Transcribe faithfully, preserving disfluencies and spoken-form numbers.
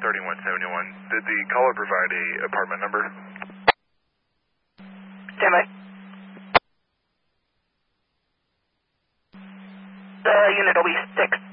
thirty-one seventy-one. Did the caller provide a apartment number? Stand by. The unit will be six